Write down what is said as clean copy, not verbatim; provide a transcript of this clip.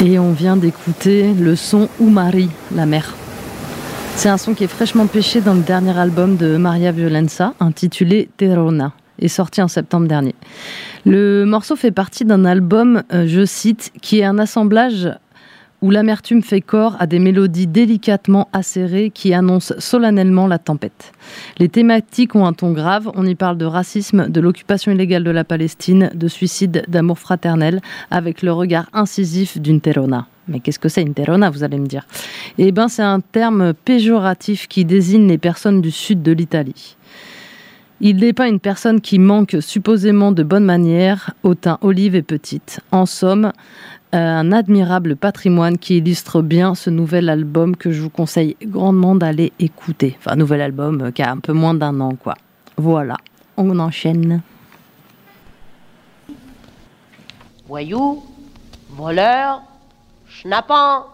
Et on vient d'écouter le son Umari, la mer. C'est un son qui est fraîchement pêché dans le dernier album de Maria Violenza, intitulé Terona, et sorti en septembre dernier. Le morceau fait partie d'un album, je cite, qui est un assemblage où l'amertume fait corps à des mélodies délicatement acérées qui annoncent solennellement la tempête. Les thématiques ont un ton grave, on y parle de racisme, de l'occupation illégale de la Palestine, de suicide, d'amour fraternel, avec le regard incisif d'une terona. Mais qu'est-ce que c'est une terona, vous allez me dire ? Eh bien, c'est un terme péjoratif qui désigne les personnes du sud de l'Italie. Il dépeint une personne qui manque supposément de bonnes manières, au teint olive et petite. En somme, un admirable patrimoine qui illustre bien ce nouvel album que je vous conseille grandement d'aller écouter. Enfin, nouvel album qui a un peu moins d'1 an, quoi. Voilà, on enchaîne. Voyou, voleur, schnappant.